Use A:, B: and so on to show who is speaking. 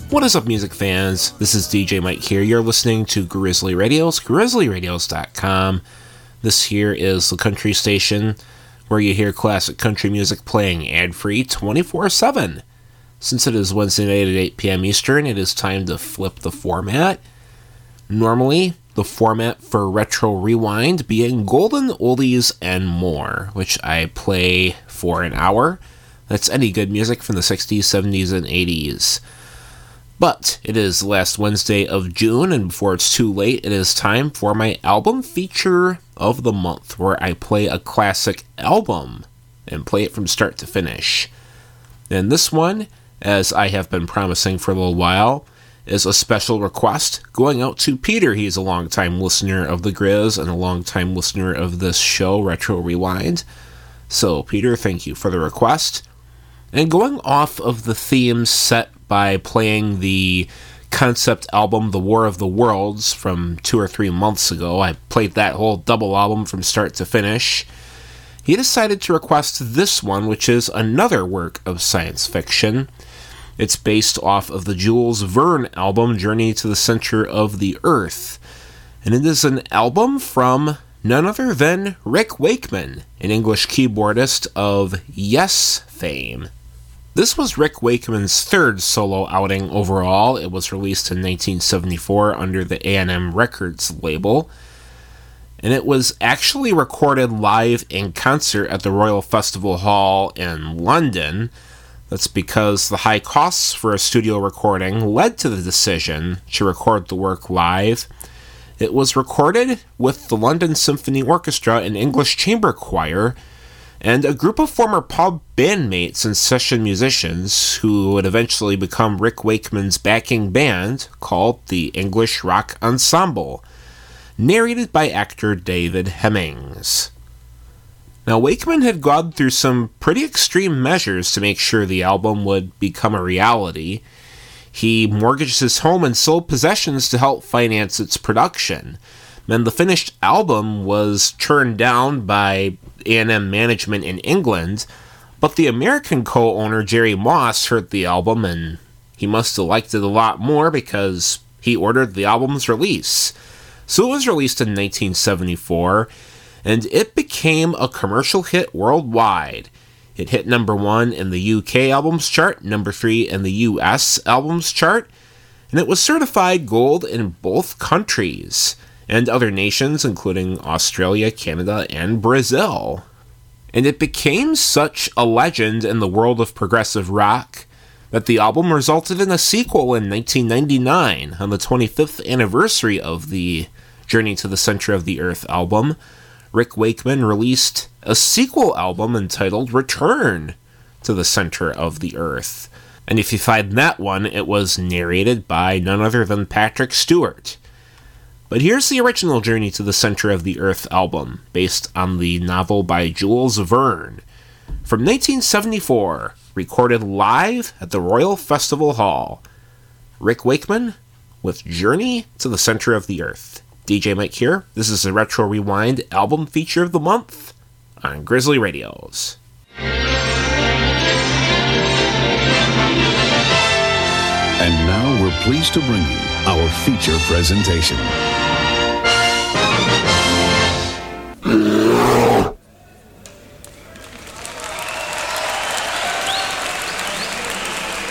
A: What is up, music fans? This is DJ Mike here. You're listening to Grizzly Radios, grizzlyradios.com. This here is the country station where you hear classic country music playing ad-free 24/7. Since it is Wednesday night at 8 p.m. Eastern, it is time to flip the format. Normally, the format for Retro Rewind being Golden Oldies and More, which I play for an hour. That's any good music from the 60s, 70s, and 80s. But it is last Wednesday of June, and before it's too late, it is time for my album feature of the month, where I play a classic album and play it from start to finish. And this one, as I have been promising for a little while, is a special request going out to Peter. He's a longtime listener of the Grizz and a longtime listener of this show, Retro Rewind. So, Peter, thank you for the request. And going off of the theme set by playing the concept album The War of the Worlds from 2 or 3 months ago, I played that whole double album from start to finish, he decided to request this one, which is another work of science fiction. It's based off of the Jules Verne album Journey to the Center of the Earth, and it is an album from none other than Rick Wakeman, an English keyboardist of Yes fame. This was Rick Wakeman's third solo outing overall. It was released in 1974 under the A&M Records label, and it was actually recorded live in concert at the Royal Festival Hall in London. That's because the high costs for a studio recording led to the decision to record the work live. It was recorded with the London Symphony Orchestra and English Chamber Choir, and a group of former pub bandmates and session musicians who would eventually become Rick Wakeman's backing band called the English Rock Ensemble, narrated by actor David Hemmings. Now, Wakeman had gone through some pretty extreme measures to make sure the album would become a reality. He mortgaged his home and sold possessions to help finance its production. And the finished album was turned down by A&M management in England, but the American co-owner Jerry Moss heard the album, and he must have liked it a lot more because he ordered the album's release. So it was released in 1974, and it became a commercial hit worldwide. It hit number 1 in the UK albums chart, number 3 in the US albums chart, and it was certified gold in both countries and other nations, including Australia, Canada, and Brazil. And it became such a legend in the world of progressive rock that the album resulted in a sequel in 1999, on the 25th anniversary of the Journey to the Center of the Earth album. Rick Wakeman released a sequel album entitled Return to the Center of the Earth. And if you find that one, it was narrated by none other than Patrick Stewart. But here's the original Journey to the Center of the Earth album, based on the novel by Jules Verne, from 1974, recorded live at the Royal Festival Hall. Rick Wakeman with Journey to the Center of the Earth. DJ Mike here. This is the Retro Rewind album feature of the month on Grizzly Radios.
B: And now we're pleased to bring you our feature presentation.